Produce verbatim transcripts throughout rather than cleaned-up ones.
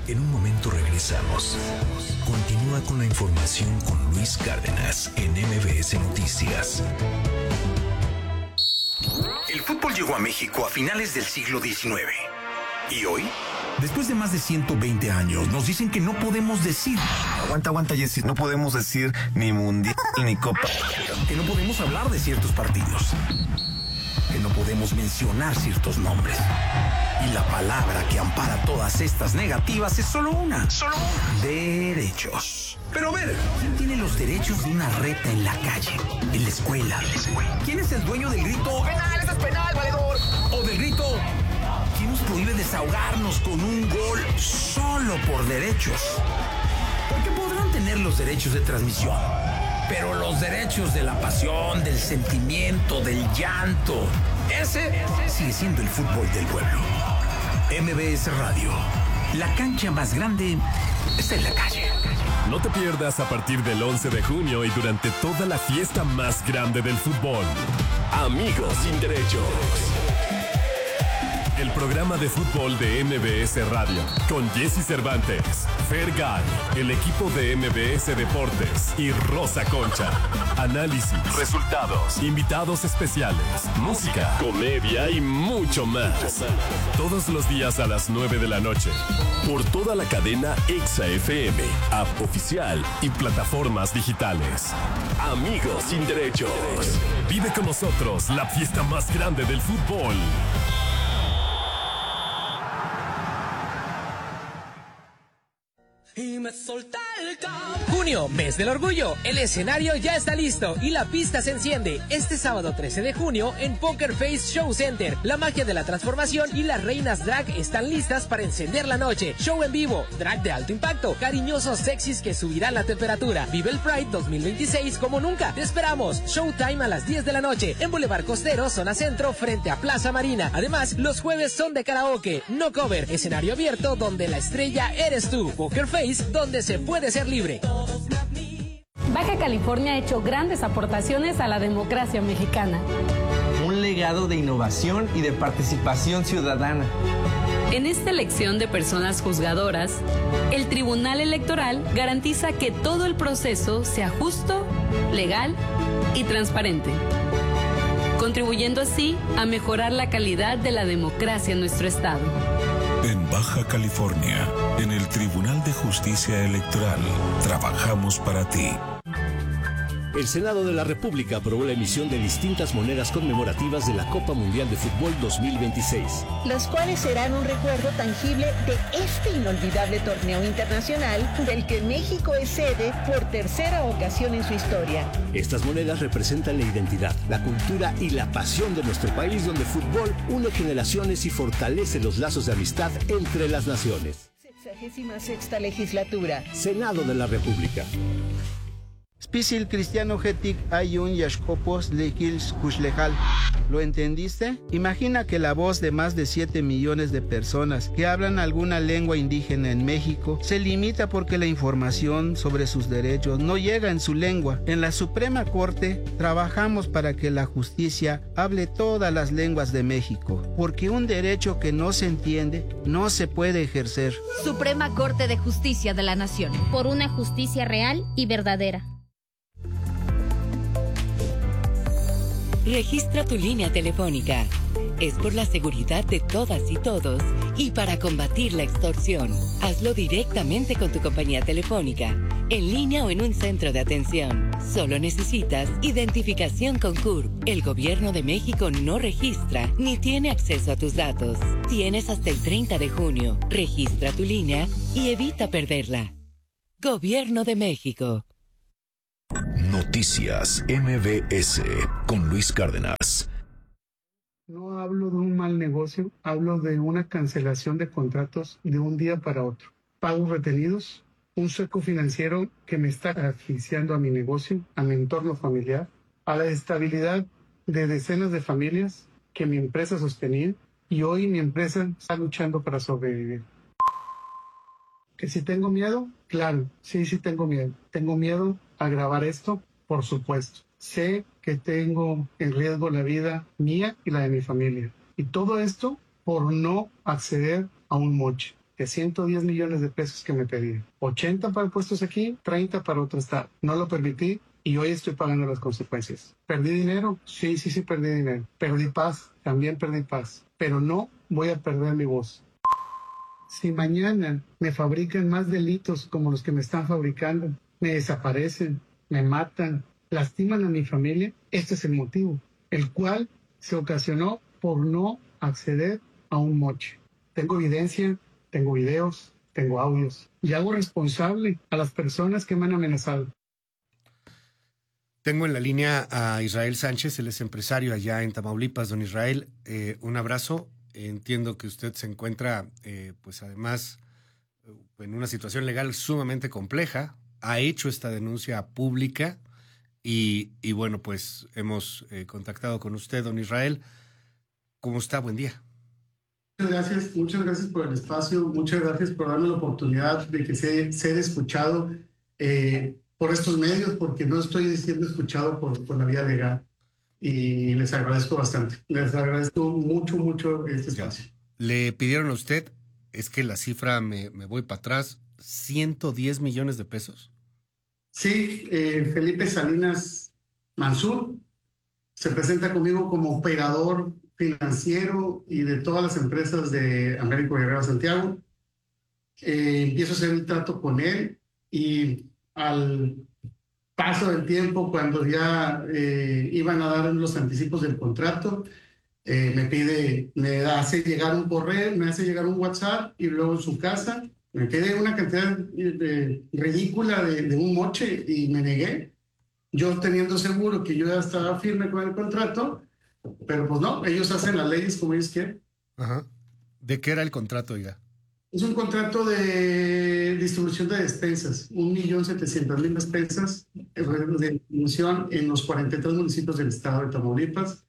En un momento regresamos. Continúa con la información con Luis Cárdenas en M B S Noticias. El fútbol llegó a México a finales del siglo diecinueve. ¿Y hoy? Después de más de ciento veinte años, nos dicen que no podemos decir... Aguanta, aguanta, Jessy. No podemos decir ni mundial ni copa. Que no podemos hablar de ciertos partidos. Que no podemos mencionar ciertos nombres. Y la palabra que ampara todas estas negativas es solo una. Solo una. Derechos. Pero a ver, ¿quién tiene los derechos de una reta en la calle? En la escuela. En la escuela. ¿Quién es el dueño del grito? ¡Penal, eso es penal, valedor! O del grito... ¿Quién nos prohíbe desahogarnos con un gol solo por derechos? Porque podrán tener los derechos de transmisión, pero los derechos de la pasión, del sentimiento, del llanto, ese sigue siendo el fútbol del pueblo. M B S Radio, la cancha más grande está en la calle. No te pierdas a partir del once de junio y durante toda la fiesta más grande del fútbol. Amigos sin derechos. El programa de fútbol de M B S Radio, con Jessy Cervantes, Fergay, el equipo de M B S Deportes y Rosa Concha. Análisis, resultados, invitados especiales, música, comedia y mucho más. Todos los días a las nueve de la noche, por toda la cadena Exa F M, app oficial y plataformas digitales. Amigos sin derechos. Vive con nosotros la fiesta más grande del fútbol. Y me solté el cabo. Junio, mes del orgullo. El escenario ya está listo y la pista se enciende. Este sábado trece de junio en Poker Face Show Center. La magia de la transformación y las reinas drag están listas para encender la noche. Show en vivo, drag de alto impacto, cariñosos sexys que subirán la temperatura. Vive el Pride dos mil veintiséis como nunca. Te esperamos. Showtime a las diez de la noche en Boulevard Costero, zona centro, frente a Plaza Marina. Además, los jueves son de karaoke, no cover, escenario abierto donde la estrella eres tú. Poker Face, donde se puede ser libre. Baja California ha hecho grandes aportaciones a la democracia mexicana. Un legado de innovación y de participación ciudadana. En esta elección de personas juzgadoras, el Tribunal Electoral garantiza que todo el proceso sea justo, legal y transparente, contribuyendo así a mejorar la calidad de la democracia en nuestro estado. En Baja California, en el Tribunal de Justicia Electoral, trabajamos para ti. El Senado de la República aprobó la emisión de distintas monedas conmemorativas de la Copa Mundial de Fútbol dos mil veintiséis. Los cuales serán un recuerdo tangible de este inolvidable torneo internacional del que México es sede por tercera ocasión en su historia. Estas monedas representan la identidad, la cultura y la pasión de nuestro país, donde el fútbol une generaciones y fortalece los lazos de amistad entre las naciones. Sexagésima sexta legislatura. Senado de la República. Spisil cristiano getic ayun yashkopos lekils kushlejal. ¿Lo entendiste? Imagina que la voz de más de siete millones de personas que hablan alguna lengua indígena en México se limita porque la información sobre sus derechos no llega en su lengua. En la Suprema Corte trabajamos para que la justicia hable todas las lenguas de México, porque un derecho que no se entiende no se puede ejercer. Suprema Corte de Justicia de la Nación. Por una justicia real y verdadera. Registra tu línea telefónica. Es por la seguridad de todas y todos y para combatir la extorsión. Hazlo directamente con tu compañía telefónica, en línea o en un centro de atención. Solo necesitas identificación con C U R P. El Gobierno de México no registra ni tiene acceso a tus datos. Tienes hasta el treinta de junio. Registra tu línea y evita perderla. Gobierno de México. Noticias M B S con Luis Cárdenas. No hablo de un mal negocio, hablo de una cancelación de contratos de un día para otro. Pagos retenidos, un sueco financiero que me está asfixiando a mi negocio, a mi entorno familiar, a la estabilidad de decenas de familias que mi empresa sostenía, y hoy mi empresa está luchando para sobrevivir. ¿Que si tengo miedo? Claro, sí, sí tengo miedo. Tengo miedo a grabar esto, por supuesto. Sé que tengo en riesgo la vida mía y la de mi familia. Y todo esto por no acceder a un moche. de ciento diez millones de pesos que me pedían. ochenta para puestos aquí, treinta para otro estado. No lo permití y hoy estoy pagando las consecuencias. ¿Perdí dinero? Sí, sí, sí, perdí dinero. ¿Perdí paz? También perdí paz. Pero no voy a perder mi voz. Si mañana me fabrican más delitos como los que me están fabricando, me desaparecen, me matan, lastiman a mi familia, este es el motivo, el cual se ocasionó por no acceder a un moche. Tengo evidencia, tengo videos, tengo audios y hago responsable a las personas que me han amenazado. Tengo en la línea a Israel Sánchez, él es empresario allá en Tamaulipas. Don Israel, eh, un abrazo. Entiendo que usted se encuentra, eh, pues además, en una situación legal sumamente compleja. Ha hecho esta denuncia pública y, y bueno, pues hemos eh, contactado con usted, don Israel. ¿Cómo está? Buen día. Muchas gracias, muchas gracias por el espacio, muchas gracias por darme la oportunidad de que sea, ser escuchado eh, por estos medios, porque no estoy siendo escuchado por, por la vía legal. Y les agradezco bastante. Les agradezco mucho, mucho este espacio. Ya. Le pidieron a usted, es que la cifra, me, me voy para atrás, ciento diez millones de pesos. Sí, eh, Felipe Salinas Mansur se presenta conmigo como operador financiero y de todas las empresas de Américo Guerrero Santiago. Eh, empiezo a hacer el trato con él y al paso del tiempo, cuando ya eh, iban a dar los anticipos del contrato, eh, me pide, me hace llegar un correo, me hace llegar un WhatsApp y luego en su casa me pide una cantidad de, ridícula de, de un moche y me negué. Yo teniendo seguro que yo ya estaba firme con el contrato, pero pues no, ellos hacen las leyes como ellos quieren. Ajá. ¿De qué era el contrato, oiga? Es un contrato de distribución de despensas, un millón setecientos mil despensas de distribución en los cuarenta y tres municipios del estado de Tamaulipas.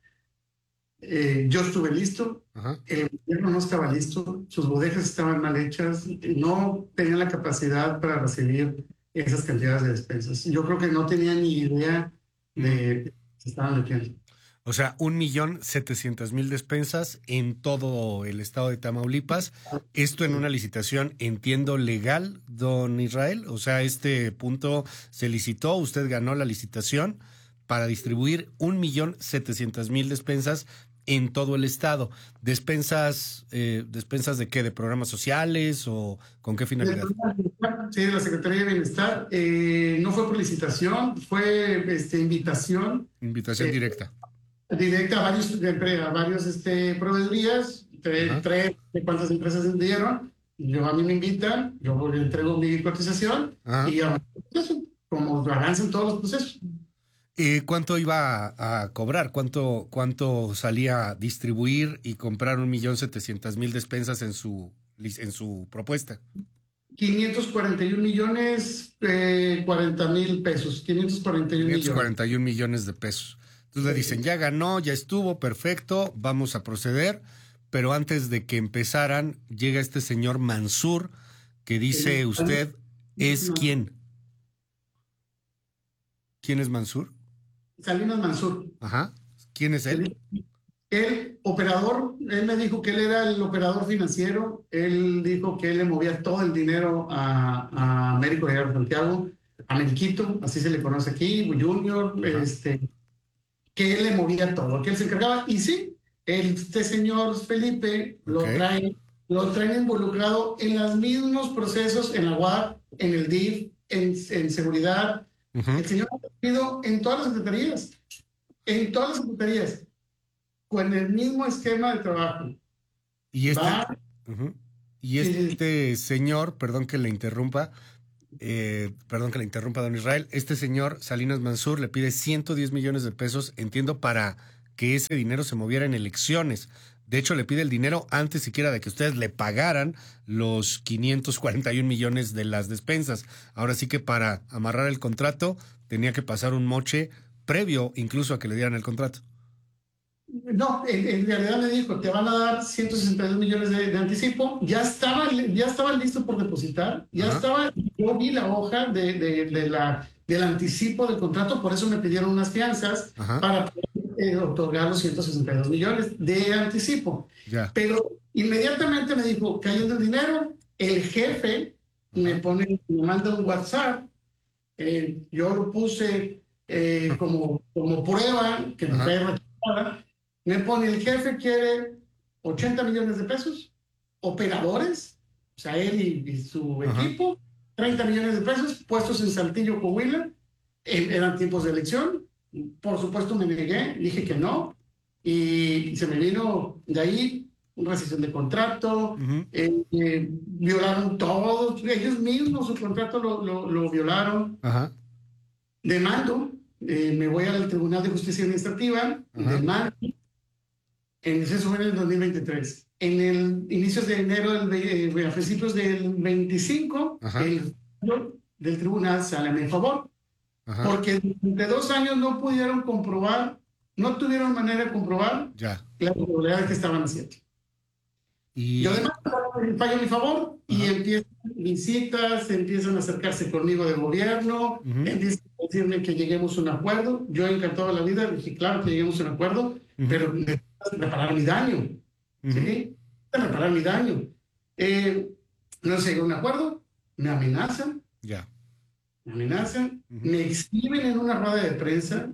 Eh, yo estuve listo, Ajá. El gobierno no estaba listo, sus bodegas estaban mal hechas, no tenían la capacidad para recibir esas cantidades de despensas. Yo creo que no tenían ni idea de que se estaban metiendo. O sea, un millón setecientas mil despensas en todo el estado de Tamaulipas. Esto en una licitación, entiendo, legal, don Israel. O sea, este punto se licitó, usted ganó la licitación para distribuir un millón setecientas mil despensas en todo el estado. ¿Despensas, eh, despensas de qué? ¿De programas sociales o con qué finalidad? Sí, de la Secretaría de Bienestar. Eh, no fue por licitación, fue este, invitación. Invitación eh, directa. Directa a varios, a varios este, proveedorías, tres, tres de cuántas empresas dieron. Yo, a mí me invitan, yo le entrego mi cotización Ajá. y avanzo el proceso, como avanzan todos los procesos. ¿Y cuánto iba a, a cobrar? ¿Cuánto, ¿Cuánto salía a distribuir y comprar un millón setecientas mil despensas en su, en su propuesta? quinientos cuarenta y un millones, eh, cuarenta mil pesos. quinientos cuarenta y un quinientos cuarenta y un millones de pesos. Entonces le dicen, ya ganó, ya estuvo, perfecto, vamos a proceder. Pero antes de que empezaran, llega este señor Mansur, que dice usted, ¿es quién? ¿Quién es Mansur? Salinas Mansur. Ajá. ¿Quién es él? Él, operador, él me dijo que él era el operador financiero, él dijo que él le movía todo el dinero a, a Américo Guerrero Santiago, a Meriquito, así se le conoce aquí, Junior, Ajá. este... que él le movía todo, que él se encargaba. Y sí, este señor Felipe lo, okay. trae, lo traen involucrado en los mismos procesos, en la U A P, en el D I F, en, en seguridad. Uh-huh. El señor ha tenido en todas las secretarías, en todas las secretarías, con el mismo esquema de trabajo. Y este, uh-huh. y este sí. señor, perdón que le interrumpa, Eh, perdón que le interrumpa, don Israel, este señor Salinas Mansur le pide ciento diez millones de pesos, entiendo, para que ese dinero se moviera en elecciones. De hecho, le pide el dinero antes siquiera de que ustedes le pagaran los quinientos cuarenta y un millones de las despensas. Ahora sí que para amarrar el contrato tenía que pasar un moche previo incluso a que le dieran el contrato. No, en, en realidad me dijo, te van a dar ciento sesenta y dos millones de, de anticipo, ya estaba, ya estaba listo por depositar, ya Ajá. estaba, yo vi la hoja de, de, de la, del anticipo del contrato, por eso me pidieron unas fianzas Ajá. para poder eh, otorgar los ciento sesenta y dos millones de anticipo. Ya. Pero inmediatamente me dijo, cayendo el dinero, El jefe me pone, me manda un WhatsApp, eh, yo lo puse eh, como, como prueba, que me fue rechazada. Me pone, el jefe quiere ochenta millones de pesos, operadores, o sea, él y, y su Ajá. equipo, treinta millones de pesos puestos en Saltillo, Coahuila, eh, eran tiempos de elección. Por supuesto me negué, dije que no, y se me vino de ahí una rescisión de contrato, uh-huh. eh, eh, violaron todos, ellos mismos su contrato lo, lo, lo violaron. Uh-huh. Demando, eh, me voy al Tribunal de Justicia Administrativa, uh-huh. demando, en eso fue en el dos mil veintitrés. En el inicios de enero, del, eh, a principios del veinticinco, uh-huh. el del tribunal sale a mi favor. Ajá. Porque durante dos años no pudieron comprobar, no tuvieron manera de comprobar ya. la irregularidad que estaban haciendo. Y yo además fallo a mi favor. Ajá. Y empiezan visitas, empiezan a acercarse conmigo del gobierno, uh-huh. empiezan a decirme que lleguemos a un acuerdo. Yo encantado de la vida, dije claro que lleguemos a un acuerdo, uh-huh. pero necesitas reparar mi daño. Uh-huh. ¿Sí? Necesitas reparar mi daño. Eh, no se llegó a un acuerdo, me amenazan. Ya. Me amenazan, uh-huh. me exhiben en una rueda de prensa,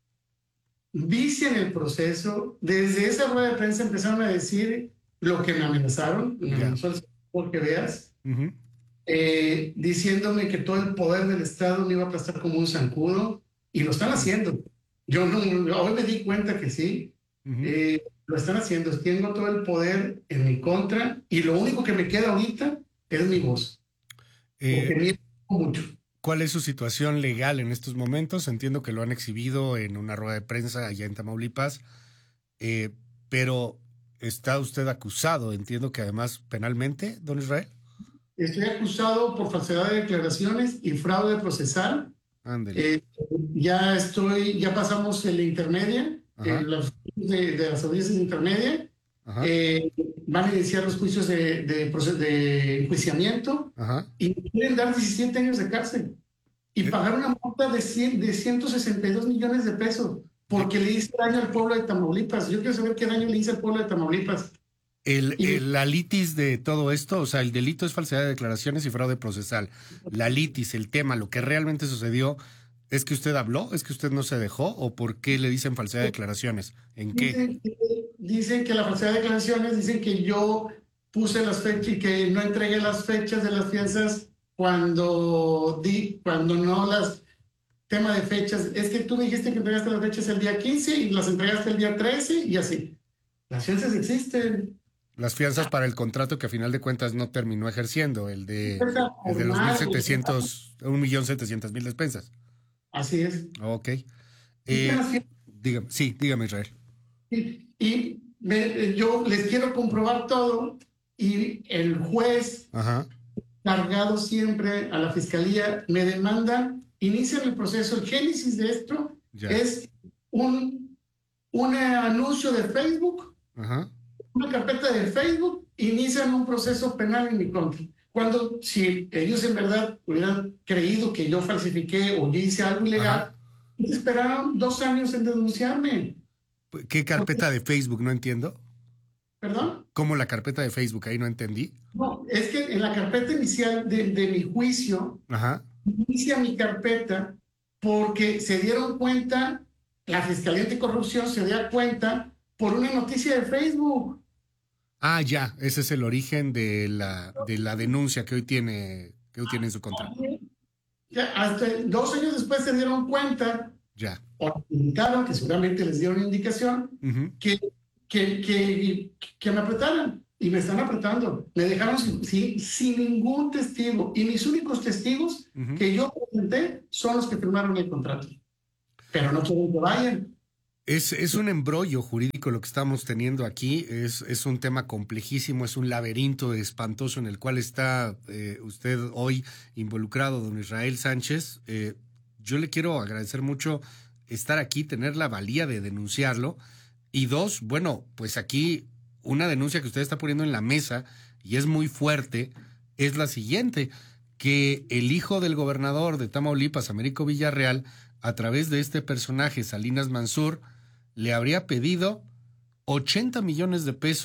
vician el proceso. Desde esa rueda de prensa empezaron a decir lo que me amenazaron, me yeah. amenazó el por que veas, uh-huh. eh, diciéndome que todo el poder del Estado me iba a aplastar como un zancudo, y lo están haciendo. Yo no, hoy me di cuenta que sí, uh-huh. eh, lo están haciendo. Tengo todo el poder en mi contra, y lo único que me queda ahorita es mi voz. Eh... Porque me mucho. ¿Cuál es su situación legal en estos momentos? Entiendo que lo han exhibido en una rueda de prensa allá en Tamaulipas, eh, pero ¿está usted acusado? Entiendo que además penalmente, don Israel. Estoy acusado por falsedad de declaraciones y fraude procesal. Ándale. Eh, ya estoy, ya pasamos en la intermedia, en los, de, de las audiencias intermedias. Eh, van a iniciar los juicios de, de, de, de enjuiciamiento. Ajá. Y quieren dar diecisiete años de cárcel y pagar una multa de, cien, de ciento sesenta y dos millones de pesos porque le hice daño al pueblo de Tamaulipas. Yo quiero saber qué daño le hice al pueblo de Tamaulipas. El, y, el, la litis de todo esto, o sea, el delito es falsedad de declaraciones y fraude procesal. La litis, el tema, lo que realmente sucedió, ¿es que usted habló? ¿Es que usted no se dejó? ¿O por qué le dicen falsedad de declaraciones? ¿En qué? Dicen que, dicen que la falsedad de declaraciones, dicen que yo puse las fechas y que no entregué las fechas de las fianzas cuando di, cuando no las, tema de fechas, es que tú me dijiste que entregaste las fechas el día quince y las entregaste el día trece y así. Las fianzas existen. Las fianzas para el contrato que a final de cuentas no terminó ejerciendo, el de, el de los mil setecientos, un millón setecientos mil despensas. Así es. Ok. Eh, dígame, sí, dígame, Israel. Y, y me, yo les quiero comprobar todo y el juez, Ajá. cargado siempre a la fiscalía, me demanda, inicia el proceso. El génesis de esto ya. es un, un anuncio de Facebook, Ajá. una carpeta de Facebook, inician un proceso penal en mi contra. Cuando, si ellos en verdad hubieran creído que yo falsifiqué o yo hice algo ilegal, esperaron dos años en denunciarme. ¿Qué carpeta de Facebook? No entiendo. ¿Perdón? ¿Cómo la carpeta de Facebook? Ahí no entendí. No, es que en la carpeta inicial de, de mi juicio, Ajá. inicia mi carpeta porque se dieron cuenta, la Fiscalía Anticorrupción se dio cuenta por una noticia de Facebook. Ah, ya, ese es el origen de la, de la denuncia que hoy tiene, que hoy tiene en su contra. Ya, hasta dos años después se dieron cuenta, ya. o indicaron, que seguramente les dieron indicación, uh-huh. que, que, que, que me apretaran, y me están apretando. Me dejaron sin, sin, sin ningún testigo, y mis únicos testigos uh-huh. que yo presenté son los que firmaron el contrato. Pero no quieren que vayan. Es, es un embrollo jurídico lo que estamos teniendo aquí, es, es un tema complejísimo, es un laberinto espantoso en el cual está eh, usted hoy involucrado, don Israel Sánchez. Eh, yo le quiero agradecer mucho estar aquí, tener la valía de denunciarlo. Y dos, bueno, pues aquí una denuncia que usted está poniendo en la mesa, y es muy fuerte, es la siguiente, que el hijo del gobernador de Tamaulipas, Américo Villarreal, a través de este personaje, Salinas Mansur, le habría pedido ochenta millones de pesos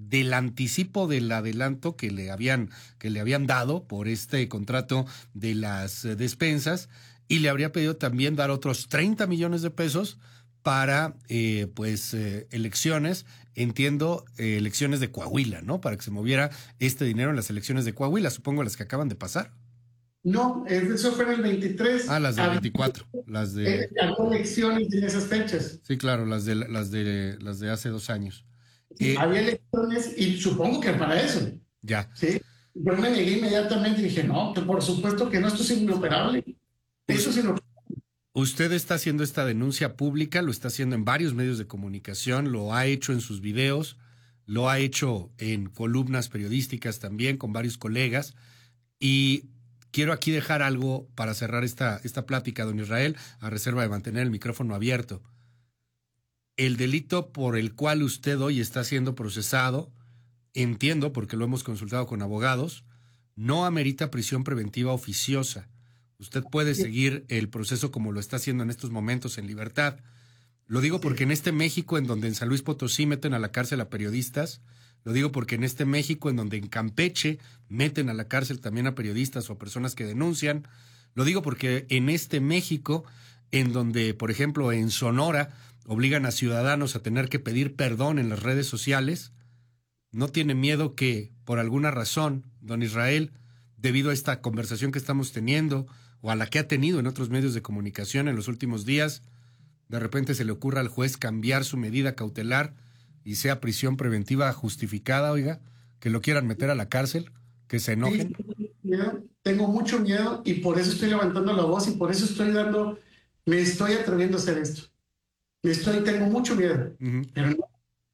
del anticipo del adelanto que le habían, que le habían dado por este contrato de las eh, despensas, y le habría pedido también dar otros treinta millones de pesos para eh, pues eh, elecciones, entiendo, eh, elecciones de Coahuila, ¿no? Para que se moviera este dinero en las elecciones de Coahuila, supongo las que acaban de pasar. No, eso fue en el veintitrés. Ah, las del veinticuatro, las de... Eh, había elecciones en esas fechas. Sí, claro, las de las de las de hace dos años. Sí, eh, había elecciones y supongo que para eso. Ya. Sí. Yo me negué inmediatamente y dije, no, por supuesto que no, esto es inoperable. Eso es inoperable. Usted está haciendo esta denuncia pública, lo está haciendo en varios medios de comunicación, lo ha hecho en sus videos, lo ha hecho en columnas periodísticas también con varios colegas, y quiero aquí dejar algo para cerrar esta, esta plática, don Israel, a reserva de mantener el micrófono abierto. El delito por el cual usted hoy está siendo procesado, entiendo, porque lo hemos consultado con abogados, no amerita prisión preventiva oficiosa. Usted puede seguir el proceso como lo está haciendo en estos momentos en libertad. Lo digo porque en este México, en donde en San Luis Potosí meten a la cárcel a periodistas, lo digo porque en este México, en donde en Campeche meten a la cárcel también a periodistas o a personas que denuncian, lo digo porque en este México, en donde, por ejemplo, en Sonora, obligan a ciudadanos a tener que pedir perdón en las redes sociales, no tiene miedo que, por alguna razón, don Israel, debido a esta conversación que estamos teniendo, o a la que ha tenido en otros medios de comunicación en los últimos días, de repente se le ocurra al juez cambiar su medida cautelar y sea prisión preventiva justificada, oiga, que lo quieran meter a la cárcel, que se enojen. Sí, miedo, tengo mucho miedo y por eso estoy levantando la voz y por eso estoy dando, me estoy atreviendo a hacer esto. Me estoy, tengo mucho miedo, uh-huh. pero no,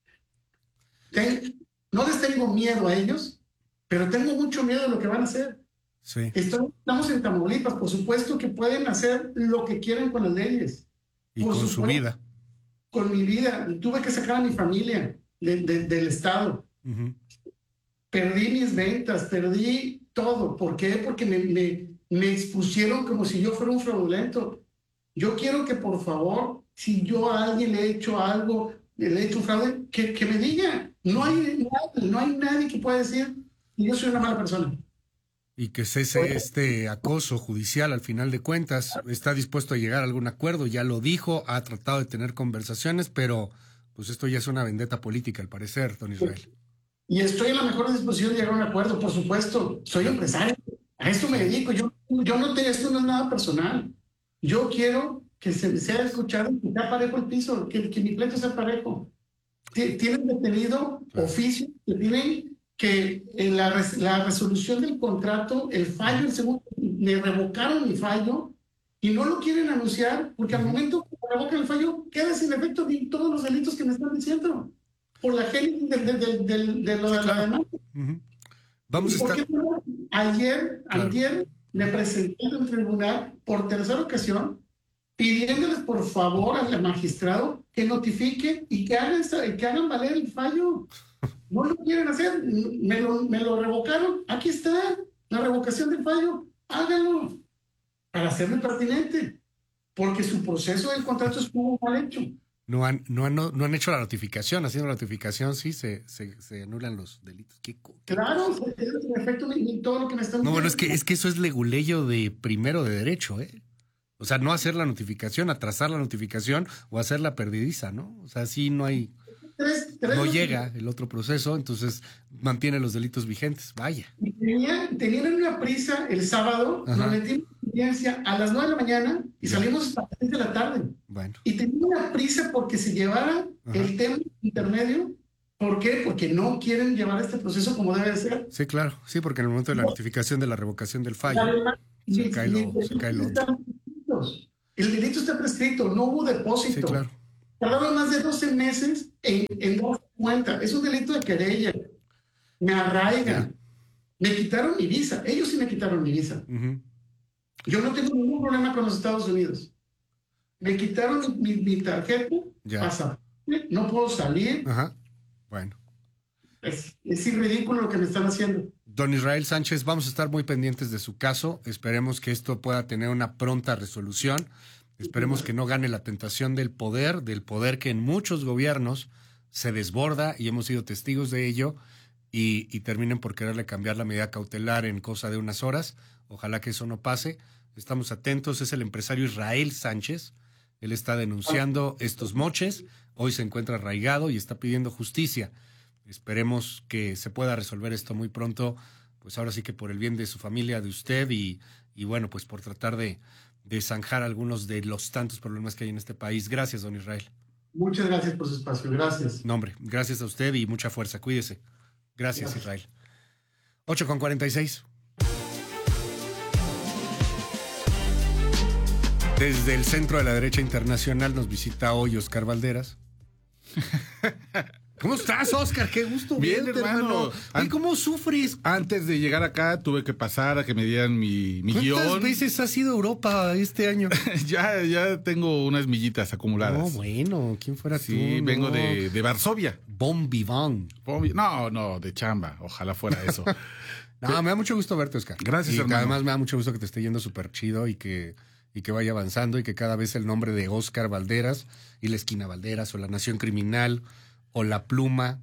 ten, no les tengo miedo a ellos, pero tengo mucho miedo de lo que van a hacer. Sí. Estoy, estamos en Tamaulipas, por supuesto que pueden hacer lo que quieran con las leyes. Y por con supuesto, su vida. Con mi vida. Tuve que sacar a mi familia de, de, del Estado. Uh-huh. Perdí mis ventas, perdí todo. ¿Por qué? Porque me, me, me expusieron como si yo fuera un fraudulento. Yo quiero que, por favor, si yo a alguien le he hecho algo, le he hecho un fraude, que, que me diga. No hay, nadie, no hay nadie que pueda decir que yo soy una mala persona. Y que cese este acoso judicial al final de cuentas. Está dispuesto a llegar a algún acuerdo, ya lo dijo, ha tratado de tener conversaciones, pero pues esto ya es una vendetta política al parecer, don Israel. Y estoy en la mejor disposición de llegar a un acuerdo, por supuesto. Soy empresario, a esto me dedico. Yo, yo no te, esto no es nada personal. Yo quiero que se sea escuchado, que sea parejo el piso, que, que mi pleito sea parejo. Tienen detenido oficio, que tienen que en la, res, la resolución del contrato, el fallo, el segundo, le revocaron mi fallo y no lo quieren anunciar porque al momento que revocan el fallo queda sin efecto de todos los delitos que me están diciendo por la génesis de, de, de, de, de lo sí, de la demanda. Uh-huh. Vamos a estar... No? Ayer, claro. ayer me presenté en el tribunal por tercera ocasión pidiéndoles por favor al magistrado que notifique y que hagan, que hagan valer el fallo. No lo quieren hacer, me lo, me lo revocaron. Aquí está la revocación del fallo. Háganlo para hacerme pertinente, porque su proceso del contrato estuvo mal hecho. No han, no han, no, no han hecho la notificación. Haciendo la notificación, sí, se, se, se anulan los delitos. ¿Qué claro, en efecto, todo lo que me están diciendo. No, bueno, es que, es que eso es leguleyo de primero de derecho, ¿eh? O sea, no hacer la notificación, atrasar la notificación o hacerla perdidiza, ¿no? O sea, sí no hay... Tres, tres, no llega el otro proceso, entonces mantiene los delitos vigentes. Vaya. Tenían, tenían una prisa el sábado, ajá, nos metimos en audiencia a las nueve de la mañana y salimos hasta las seis de la tarde. Bueno. Y tenían una prisa porque se llevara ajá, el tema intermedio. ¿Por qué? Porque no quieren llevar este proceso como debe de ser. Sí, claro. Sí, porque en el momento de la notificación de la revocación del fallo, la, se, y, cae lo, y, se cae lo otro. El delito está prescrito, no hubo depósito. Sí, claro. Tardaron más de doce meses en, en dar cuenta. Es un delito de querella. Me arraigan. Me quitaron mi visa. Ellos sí me quitaron mi visa. Uh-huh. Yo no tengo ningún problema con los Estados Unidos. Me quitaron mi, mi tarjeta. Pasaporte. No puedo salir. Ajá. Bueno. Es, es ridículo lo que me están haciendo. Don Israel Sánchez, vamos a estar muy pendientes de su caso. Esperemos que esto pueda tener una pronta resolución. Esperemos que no gane la tentación del poder, del poder que en muchos gobiernos se desborda y hemos sido testigos de ello y, y terminen por quererle cambiar la medida cautelar en cosa de unas horas. Ojalá que eso no pase. Estamos atentos. Es el empresario Israel Sánchez. Él está denunciando estos moches. Hoy se encuentra arraigado y está pidiendo justicia. Esperemos que se pueda resolver esto muy pronto. Pues ahora sí que por el bien de su familia, de usted y, y bueno, pues por tratar de, de zanjar algunos de los tantos problemas que hay en este país. Gracias, don Israel. Muchas gracias por su espacio. Gracias. No, hombre, gracias a usted y mucha fuerza. Cuídese. Gracias, gracias. Israel. ocho con cuarenta y seis. Desde el Centro de la Derecha Internacional nos visita hoy Oscar Valderas. ¿Cómo estás, Oscar? Qué gusto Bien, verte, hermano. hermano. ¿Cómo sufres? Antes de llegar acá tuve que pasar a que me dieran mi, mi guión. ¿Cuántas veces has ido a Europa este año? ya, ya tengo unas millitas acumuladas. No, bueno, ¿quién fuera sí, tú? Sí, vengo no. de, de Varsovia. Bon vivant. Bon, no, no, de chamba. Ojalá fuera eso. No, Pero, me da mucho gusto verte, Oscar. Gracias, y hermano. Además me da mucho gusto que te esté yendo súper chido y que, y que vaya avanzando y que cada vez el nombre de Oscar Valderas y la esquina Valderas o la Nación Criminal o la pluma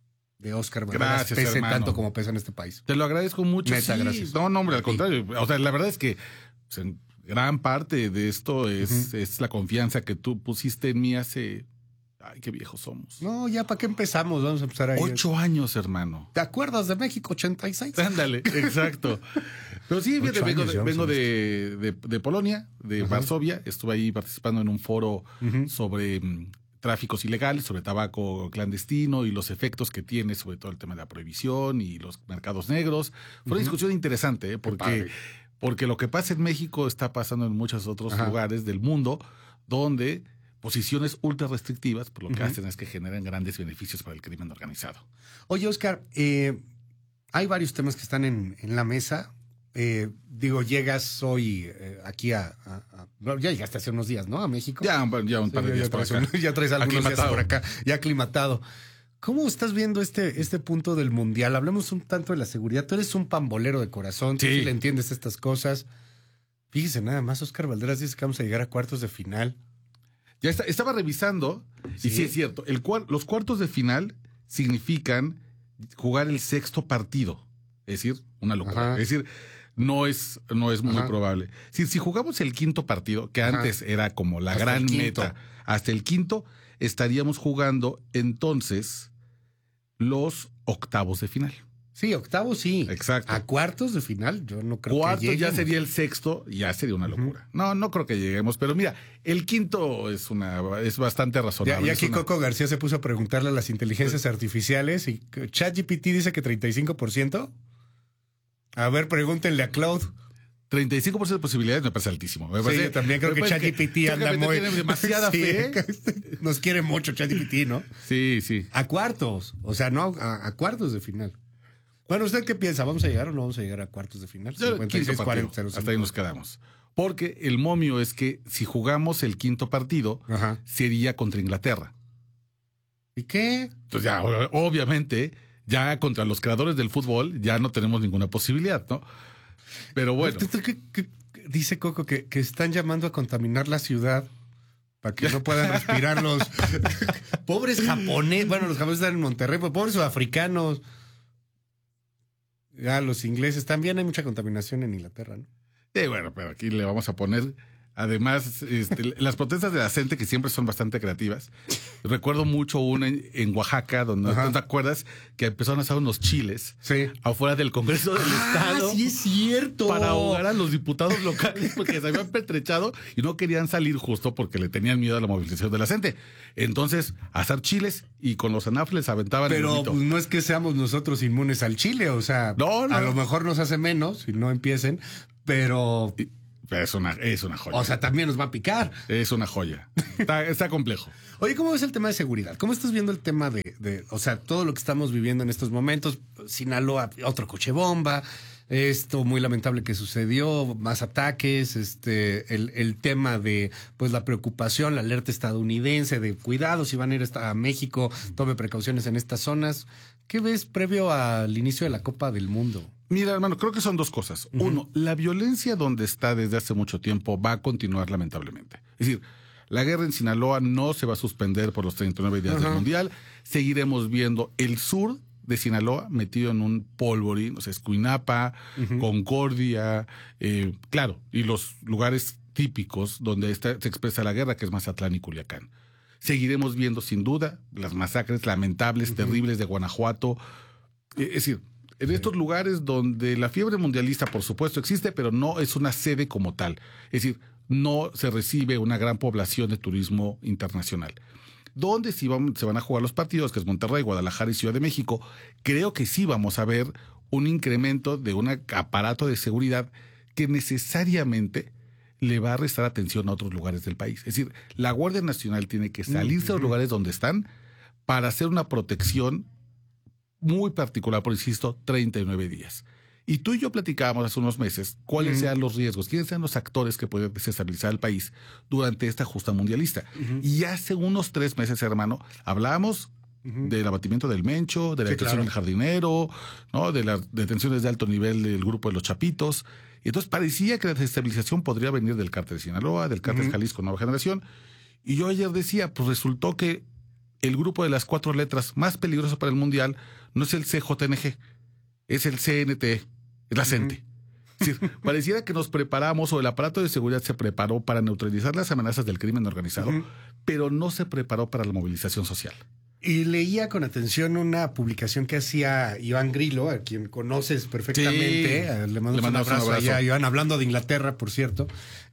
de Oscar Valderas Gracias, pese hermano. tanto como pesa en este país. Te lo agradezco mucho. Neta, sí. gracias. No, no, hombre, al contrario. O sea, la verdad es que pues, en gran parte de esto es, uh-huh. es la confianza que tú pusiste en mí hace... Ay, qué viejos somos. No, ya para qué empezamos, vamos a empezar ahí. Ocho años, hermano. ¿Te acuerdas de México ochenta y seis? Ándale, exacto. Pero sí, fíjate, vengo, de, vengo de, de, de Polonia, de uh-huh. Varsovia. Estuve ahí participando en un foro uh-huh. sobre um, tráficos ilegales, sobre tabaco clandestino y los efectos que tiene sobre todo el tema de la prohibición y los mercados negros. Fue uh-huh. una discusión interesante, ¿eh? porque, porque lo que pasa en México está pasando en muchos otros uh-huh. lugares del mundo donde... posiciones ultra restrictivas, por lo que uh-huh. hacen es que generan grandes beneficios para el crimen organizado. Oye, Oscar, eh, hay varios temas que están en, en la mesa. Eh, digo, llegas hoy eh, aquí a, a, a... Ya llegaste hace unos días, ¿no? A México. Ya, ya un par de sí, días ya, por traes, acá. Un, ya traes algunos días por acá, ya aclimatado. ¿Cómo estás viendo este, este punto del Mundial? Hablemos un tanto de la seguridad. Tú eres un pambolero de corazón, sí. tú sí le entiendes estas cosas. Fíjese nada más, Oscar Valderas dice que vamos a llegar a cuartos de final. Ya está, estaba revisando, ¿sí? y sí es cierto, el cual, los cuartos de final significan jugar el sexto partido. Es decir, una locura. Ajá. Es decir, no es, no es muy Ajá. probable. Si, si jugamos el quinto partido, que Ajá. antes era como la hasta gran meta, hasta el quinto, estaríamos jugando entonces los octavos de final. Sí, octavos sí. Exacto. A cuartos de final, yo no creo Cuarto que lleguemos. ya sería el sexto, ya sería una locura. Uh-huh. No, no creo que lleguemos, pero mira, el quinto es una es bastante razonable. Y aquí una... Coco García se puso a preguntarle a las inteligencias artificiales y ChatGPT dice que treinta y cinco por ciento. A ver, pregúntenle a Claude. treinta y cinco por ciento de posibilidades me parece altísimo. Me parece, sí, yo también creo que ChatGPT que anda muy... tiene demasiada sí, fe. Nos quiere mucho ChatGPT, ¿no? Sí, sí. A cuartos, o sea, no, a, a cuartos de final. Bueno, ¿usted qué piensa? ¿Vamos a llegar o no vamos a llegar a cuartos de final? cincuenta y seis, cuarenta, hasta ahí nos quedamos. Porque el momio es que si jugamos el quinto partido, Ajá. sería contra Inglaterra. ¿Y qué? Entonces ya, obviamente, ya contra los creadores del fútbol ya no tenemos ninguna posibilidad, ¿no? Pero bueno. ¿Qué, qué, qué, dice Coco que, que están llamando a contaminar la ciudad para que no puedan respirar los pobres japoneses. Bueno, los japoneses están en Monterrey, pero pobres sudafricanos. Ya, los ingleses también hay mucha contaminación en Inglaterra, ¿no? Sí, bueno, pero aquí le vamos a poner, además, este, las protestas de la gente que siempre son bastante creativas. Recuerdo mucho una en, en Oaxaca, donde Ajá. ¿no te acuerdas? Que empezaron a hacer unos chiles sí. afuera del Congreso del ah, Estado. Sí, es cierto. Para ahogar a los diputados locales porque se habían pertrechado y no querían salir justo porque le tenían miedo a la movilización de la gente. Entonces, a hacer chiles y con los anafles aventaban Pero el bonito. Pues, no es que seamos nosotros inmunes al chile, o sea, no, no, a no. lo mejor nos hace menos si no empiecen, pero... Pero es una, es una joya. O sea, también nos va a picar. Es una joya. Está, está complejo. Oye, ¿cómo ves el tema de seguridad? ¿Cómo estás viendo el tema de, de, o sea, todo lo que estamos viviendo en estos momentos? Sinaloa, otro coche bomba, esto muy lamentable que sucedió, más ataques, este, el, el tema de, pues, la preocupación, la alerta estadounidense de cuidado, si van a ir a México, tome precauciones en estas zonas. ¿Qué ves previo al inicio de la Copa del Mundo? Mira, hermano, creo que son dos cosas. Uh-huh. Uno, la violencia donde está desde hace mucho tiempo va a continuar lamentablemente. Es decir, La guerra en Sinaloa no se va a suspender por los treinta y nueve días Ajá. del Mundial. Seguiremos viendo el sur de Sinaloa metido en un polvorín, o sea, Escuinapa, uh-huh. Concordia, eh, claro, y los lugares típicos donde está, se expresa la guerra, que es Mazatlán y Culiacán. Seguiremos viendo, sin duda, las masacres lamentables, uh-huh. terribles de Guanajuato. Eh, es decir, en sí. estos lugares donde la fiebre mundialista, por supuesto, existe, pero no es una sede como tal. Es decir, no se recibe una gran población de turismo internacional. ¿Dónde sí van, se van a jugar los partidos? Que es Monterrey, Guadalajara y Ciudad de México. Creo que sí vamos a ver un incremento de un aparato de seguridad que necesariamente le va a restar atención a otros lugares del país. Es decir, la Guardia Nacional tiene que salirse uh-huh. a los lugares donde están para hacer una protección muy particular, por insisto, treinta y nueve días. Y tú y yo platicábamos hace unos meses cuáles uh-huh. sean los riesgos, quiénes sean los actores que pueden desestabilizar el país durante esta justa mundialista. Uh-huh. Y hace unos tres meses, hermano, hablábamos uh-huh. del abatimiento del Mencho, de la sí, detención claro. del Jardinero, ¿no? De las detenciones de alto nivel del grupo de los Chapitos. Y entonces parecía que la desestabilización podría venir del cártel de Sinaloa, del cártel uh-huh. Jalisco Nueva Generación. Y yo ayer decía, pues resultó que el grupo de las cuatro letras más peligroso para el Mundial no es el C J N G, es el C N T, es la CENTE. Uh-huh. Es decir, pareciera que nos preparamos o el aparato de seguridad se preparó para neutralizar las amenazas del crimen organizado, uh-huh. pero no se preparó para la movilización social. Y leía con atención una publicación que hacía Iván Grillo, a quien conoces perfectamente. Sí. Le mando un abrazo, un abrazo allá, Iván, hablando de Inglaterra, por cierto.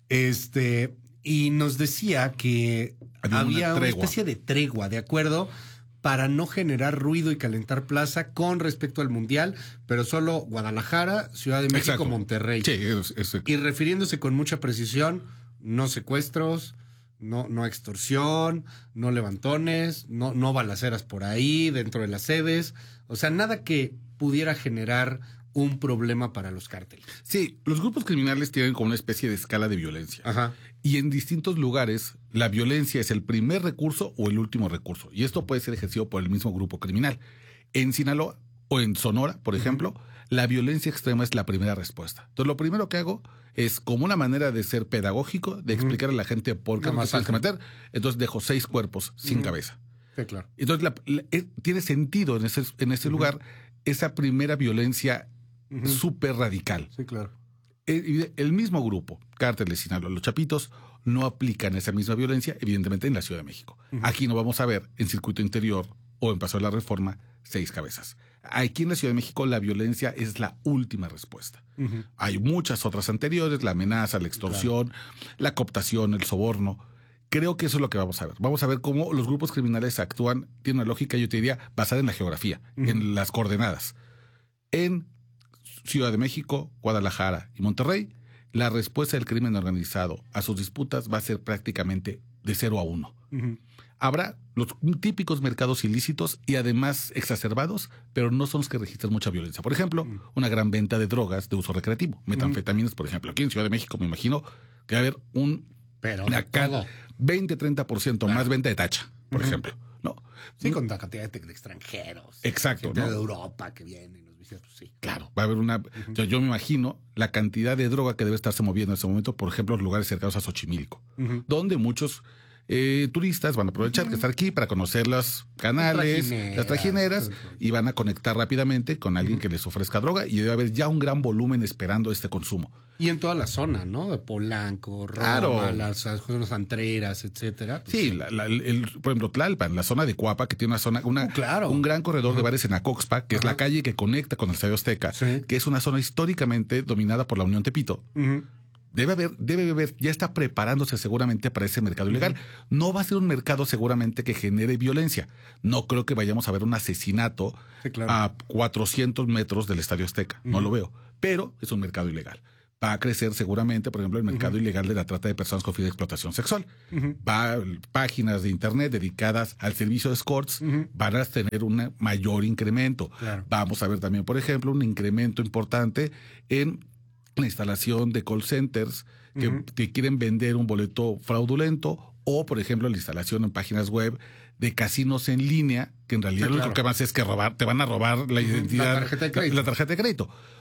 Este, y nos decía que había, había una, una especie de tregua, ¿de acuerdo? Para no generar ruido y calentar plaza con respecto al Mundial, pero solo Guadalajara, Ciudad de México, Exacto. Monterrey. Sí, es, es, y refiriéndose con mucha precisión, no secuestros, no, no extorsión, no levantones, no, no balaceras por ahí dentro de las sedes. O sea, nada que pudiera generar un problema para los cárteles. Sí, los grupos criminales tienen como una especie de escala de violencia. Ajá. Y en distintos lugares la violencia es el primer recurso o el último recurso. Y esto puede ser ejercido por el mismo grupo criminal. En Sinaloa o en Sonora, por ejemplo, uh-huh. la violencia extrema es la primera respuesta. Entonces lo primero que hago es, como una manera de ser pedagógico, de uh-huh. explicar a la gente por qué no tienes que meter, entonces dejo seis cuerpos sin uh-huh. cabeza. Sí, claro. Entonces la, la, eh, tiene sentido en ese, en ese uh-huh. lugar esa primera violencia uh-huh. súper radical. Sí, claro. El, el mismo grupo, Cártel de Sinaloa, los Chapitos, no aplican esa misma violencia, evidentemente, en la Ciudad de México. Uh-huh. Aquí no vamos a ver, en Circuito Interior o en Paso de la Reforma, seis cabezas. Aquí en la Ciudad de México la violencia es la última respuesta. Uh-huh. Hay muchas otras anteriores, la amenaza, la extorsión, claro. la cooptación, el soborno. Creo que eso es lo que vamos a ver. Vamos a ver cómo los grupos criminales actúan, tiene una lógica, yo te diría, basada en la geografía, uh-huh. en las coordenadas. En Ciudad de México, Guadalajara y Monterrey, la respuesta del crimen organizado a sus disputas va a ser prácticamente de cero a uno. Uh-huh. Habrá los típicos mercados ilícitos y además exacerbados, pero no son los que registran mucha violencia. Por ejemplo, uh-huh. una gran venta de drogas de uso recreativo, metanfetaminas, uh-huh. por ejemplo. Aquí en Ciudad de México me imagino que va a haber un pero acá, veinte a treinta por ciento claro. más venta de tacha, por uh-huh. ejemplo. ¿No? Sí, con la cantidad de, de extranjeros. Exacto. Gente ¿no? de Europa que vienen. Sí. Claro, va a haber una... Uh-huh. yo, yo me imagino la cantidad de droga que debe estarse moviendo en este momento, por ejemplo, los lugares cercanos a Xochimilco, uh-huh. donde muchos eh, turistas van a aprovechar uh-huh. que estar aquí para conocer los canales, trajineras, las trajineras, uh-huh. y van a conectar rápidamente con alguien uh-huh. que les ofrezca droga, y debe haber ya un gran volumen esperando este consumo. Y en toda la zona, ¿no? De Polanco, Roma, claro. las zonas antreras, etcétera. Pues, sí, la, la, el, por ejemplo, Tlalpan, la zona de Cuapa, que tiene una zona, una, uh, claro. un gran corredor uh-huh. de bares en Acoxpa, que uh-huh. es la calle que conecta con el Estadio Azteca, sí. que es una zona históricamente dominada por la Unión Tepito. Uh-huh. Debe haber, debe haber, ya está preparándose seguramente para ese mercado ilegal. Uh-huh. No va a ser un mercado seguramente que genere violencia. No creo que vayamos a ver un asesinato sí, claro. a cuatrocientos metros del Estadio Azteca. Uh-huh. No lo veo. Pero es un mercado ilegal. Va a crecer seguramente, por ejemplo, el mercado uh-huh. ilegal de la trata de personas con fin de explotación sexual. Uh-huh. Va, páginas de internet dedicadas al servicio de escorts uh-huh. van a tener un mayor incremento. Claro. Vamos a ver también, por ejemplo, un incremento importante en la instalación de call centers que, uh-huh. que quieren vender un boleto fraudulento, o, por ejemplo, la instalación en páginas web de casinos en línea, que en realidad sí, claro. lo que más es que robar, te van a robar la identidad, la tarjeta de crédito. La, la tarjeta de crédito.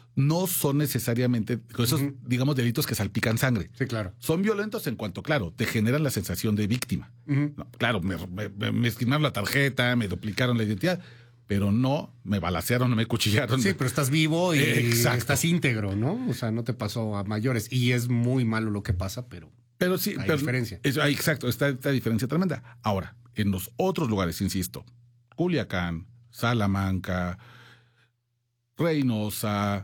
no son necesariamente esos, uh-huh. digamos, delitos que salpican sangre. Sí, claro. Son violentos en cuanto, claro, te generan la sensación de víctima. Uh-huh. No, claro, me, me, me esquimaron la tarjeta, me duplicaron la identidad, pero no me balacearon, no me cuchillaron. Sí, pero estás vivo y Exacto. estás íntegro, ¿no? O sea, no te pasó a mayores. Y es muy malo lo que pasa, pero, pero sí, hay pero diferencia. Es, exacto, está esta diferencia tremenda. Ahora, en los otros lugares, insisto, Culiacán, Salamanca, Reynosa,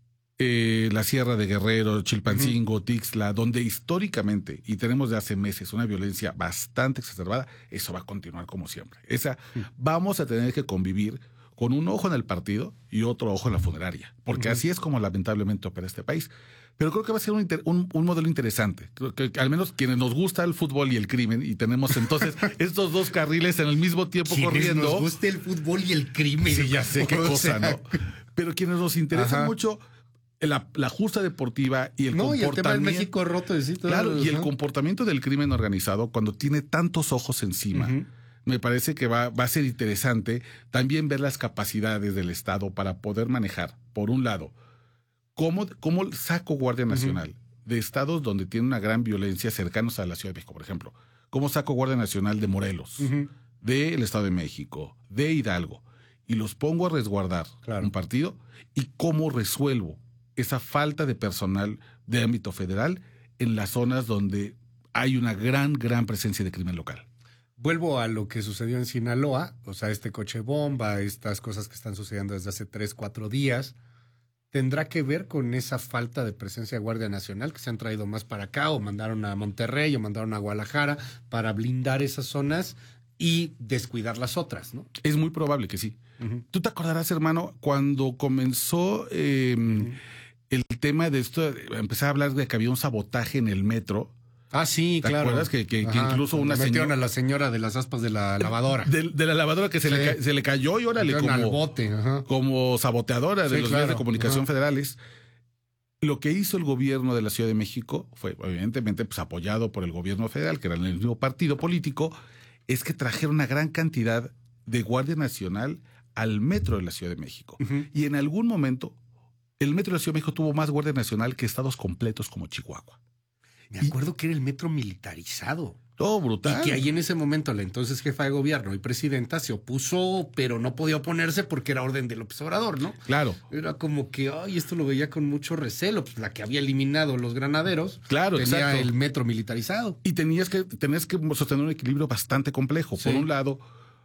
eh, la Sierra de Guerrero, Chilpancingo, uh-huh. Tixla, donde históricamente, y tenemos de hace meses, una violencia bastante exacerbada, eso va a continuar como siempre. Esa, uh-huh. Vamos a tener que convivir con un ojo en el partido y otro ojo en la funeraria, porque uh-huh. así es como lamentablemente opera este país. Pero creo que va a ser un, inter, un, un modelo interesante. Creo que, que al menos quienes nos gusta el fútbol y el crimen, y tenemos entonces estos dos carriles en el mismo tiempo corriendo. Nos gusta el fútbol y el crimen. Sí, ya sé qué cosa, ¿no? Pero quienes nos interesa Ajá. mucho la, la justa deportiva y el no, comportamiento. Y el tema del México roto. De sí, todo claro, los, y el ¿no? comportamiento del crimen organizado cuando tiene tantos ojos encima. Uh-huh. Me parece que va, va a ser interesante también ver las capacidades del Estado para poder manejar, por un lado, cómo, cómo saco Guardia Nacional uh-huh. de estados donde tiene una gran violencia cercanos a la Ciudad de México, por ejemplo. Cómo saco Guardia Nacional de Morelos, uh-huh. del Estado de México, de Hidalgo, y los pongo a resguardar claro. un partido, y cómo resuelvo esa falta de personal de ámbito federal en las zonas donde hay una gran, gran presencia de crimen local. Vuelvo a lo que sucedió en Sinaloa, o sea, este coche bomba, estas cosas que están sucediendo desde hace tres, cuatro días, ¿tendrá que ver con esa falta de presencia de Guardia Nacional que se han traído más para acá, o mandaron a Monterrey, o mandaron a Guadalajara para blindar esas zonas y descuidar las otras, ¿no? Es muy probable que sí. Uh-huh. Tú te acordarás, hermano, cuando comenzó eh, uh-huh. el tema de esto, empecé a hablar de que había un sabotaje en el metro. Ah, sí, ¿Te claro. ¿Te acuerdas que, que, que incluso una señora... Metieron señora... a la señora de las aspas de la lavadora. De, de la lavadora que se, sí. le, ca... se le cayó y órale como, al bote. Ajá. como saboteadora de sí, los claro. medios de comunicación Ajá. federales. Lo que hizo el gobierno de la Ciudad de México fue, evidentemente, pues, apoyado por el gobierno federal, que era el mismo partido político, es que trajeron una gran cantidad de Guardia Nacional al metro de la Ciudad de México. Uh-huh. Y en algún momento, el metro de la Ciudad de México tuvo más Guardia Nacional que estados completos como Chihuahua. Me acuerdo y, que era el metro militarizado. Todo brutal. Y que ahí en ese momento la entonces jefa de gobierno y presidenta se opuso, pero no podía oponerse porque era orden de López Obrador, ¿no? Claro. Era como que, ay, esto lo veía con mucho recelo. Pues la que había eliminado los granaderos claro, tenía exacto. el metro militarizado. Y tenías que, tenías que sostener un equilibrio bastante complejo. Sí. Por un lado,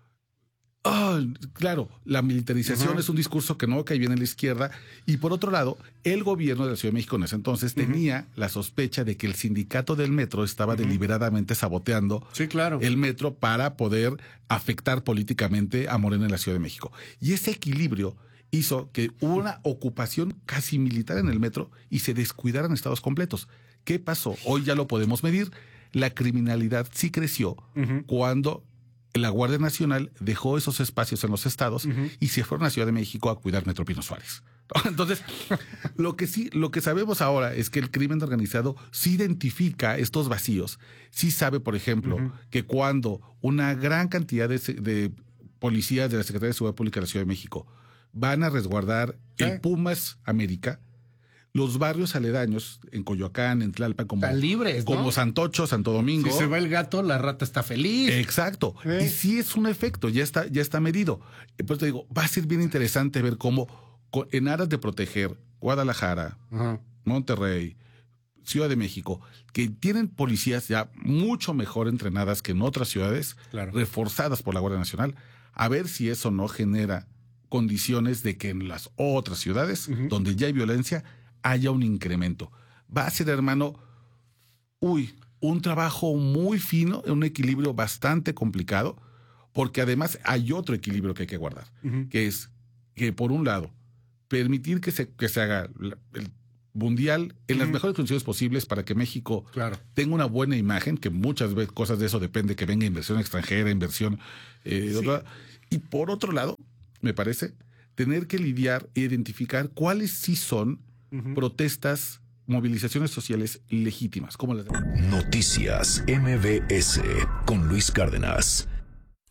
oh, claro, la militarización uh-huh. es un discurso que no cae bien en la izquierda. Y por otro lado, el gobierno de la Ciudad de México en ese entonces uh-huh. tenía la sospecha de que el sindicato del metro estaba uh-huh. deliberadamente saboteando sí, claro. el metro para poder afectar políticamente a Morena en la Ciudad de México. Y ese equilibrio hizo que hubo una ocupación casi militar en el metro y se descuidaran estados completos. ¿Qué pasó? Hoy ya lo podemos medir. La criminalidad sí creció uh-huh. cuando la Guardia Nacional dejó esos espacios en los estados uh-huh. y se fueron a Ciudad de México a cuidar Metro Pino Suárez. Entonces, lo que sí, lo que sabemos ahora es que el crimen organizado sí identifica estos vacíos. Sí sabe, por ejemplo, uh-huh. que cuando una gran cantidad de, de policías de la Secretaría de Seguridad Pública de la Ciudad de México van a resguardar ¿Qué? el Pumas América, los barrios aledaños en Coyoacán, en Tlalpan, como, libres, ¿no? como Santocho, Santo Domingo. Si se va el gato, la rata está feliz. Exacto. ¿Eh? Y sí es un efecto, ya está, ya está medido. Pues te digo, va a ser bien interesante ver cómo, en aras de proteger Guadalajara, uh-huh. Monterrey, Ciudad de México, que tienen policías ya mucho mejor entrenadas que en otras ciudades, claro. reforzadas por la Guardia Nacional, a ver si eso no genera condiciones de que en las otras ciudades, uh-huh. donde ya hay violencia, haya un incremento. Va a ser, hermano, uy, un trabajo muy fino, un equilibrio bastante complicado, porque además hay otro equilibrio que hay que guardar, uh-huh. que es que, por un lado, permitir que se, que se haga el mundial en uh-huh. las mejores condiciones posibles para que México claro. tenga una buena imagen, que muchas veces cosas de eso depende, que venga inversión extranjera, inversión... Eh, sí. otra, y por otro lado, me parece, tener que lidiar e identificar cuáles sí son Uh-huh. protestas, movilizaciones sociales legítimas. Como las de... Noticias M B S con Luis Cárdenas.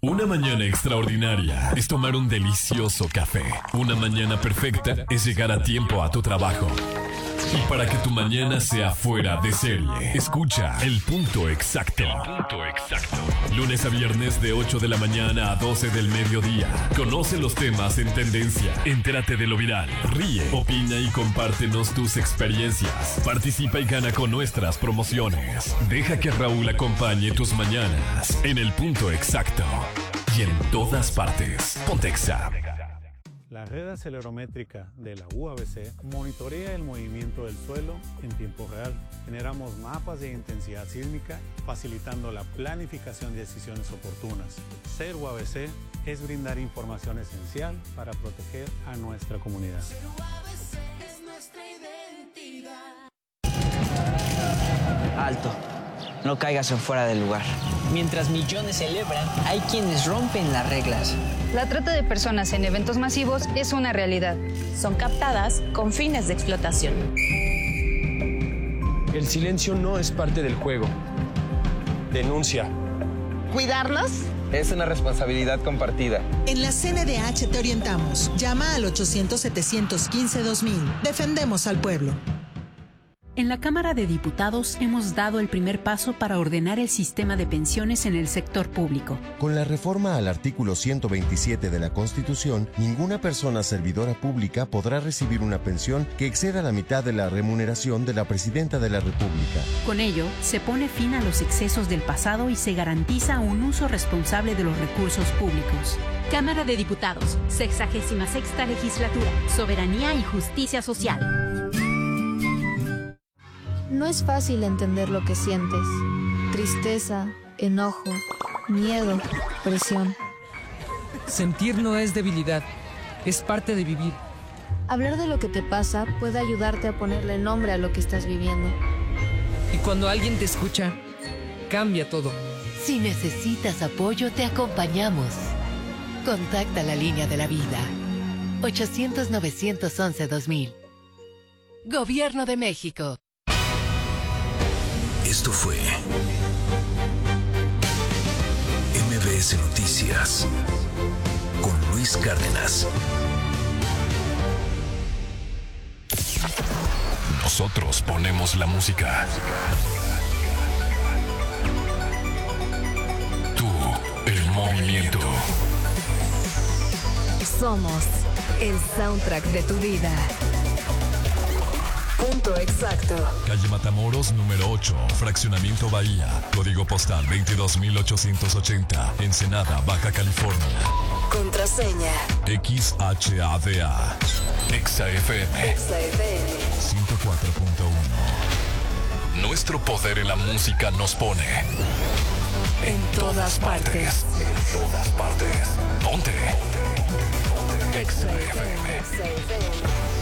Una mañana extraordinaria es tomar un delicioso café. Una mañana perfecta es llegar a tiempo a tu trabajo. Y para que tu mañana sea fuera de serie, escucha El Punto Exacto. El Punto Exacto. Lunes a viernes de ocho de la mañana a doce del mediodía. Conoce los temas en tendencia. Entérate de lo viral. Ríe, opina y compártenos tus experiencias. Participa y gana con nuestras promociones. Deja que Raúl acompañe tus mañanas en El Punto Exacto. Y en todas partes. Pontexa. La red acelerométrica de la U A B C monitorea el movimiento del suelo en tiempo real. Generamos mapas de intensidad sísmica, facilitando la planificación de decisiones oportunas. Ser U A B C es brindar información esencial para proteger a nuestra comunidad. Ser U A B C es nuestra identidad. Alto. No caigas en fuera del lugar. Mientras millones celebran, hay quienes rompen las reglas. La trata de personas en eventos masivos es una realidad. Son captadas con fines de explotación. El silencio no es parte del juego. Denuncia. ¿Cuidarnos? Es una responsabilidad compartida. En la C N D H te orientamos. Llama al ochocientos, setecientos quince, dos mil. Defendemos al pueblo. En la Cámara de Diputados hemos dado el primer paso para ordenar el sistema de pensiones en el sector público. Con la reforma al artículo ciento veintisiete de la Constitución, ninguna persona servidora pública podrá recibir una pensión que exceda la mitad de la remuneración de la Presidenta de la República. Con ello, se pone fin a los excesos del pasado y se garantiza un uso responsable de los recursos públicos. Cámara de Diputados, sexagésima sexta legislatura, Soberanía y Justicia Social. No es fácil entender lo que sientes. Tristeza, enojo, miedo, presión. Sentir no es debilidad, es parte de vivir. Hablar de lo que te pasa puede ayudarte a ponerle nombre a lo que estás viviendo. Y cuando alguien te escucha, cambia todo. Si necesitas apoyo, te acompañamos. Contacta la línea de la vida. ochocientos, novecientos once, dos mil. Gobierno de México. Esto fue M B S Noticias con Luis Cárdenas. Nosotros ponemos la música. Tú, el movimiento. Somos el soundtrack de tu vida. Punto Exacto. Calle Matamoros, número ocho, Fraccionamiento Bahía. Código postal veintidós mil ochocientos ochenta, Ensenada, Baja California. Contraseña X H A D A. Exa F M. Exa F M ciento cuatro punto uno. Nuestro poder en la música nos pone en todas partes. En todas partes. Ponte. Exa F M. Exa F M.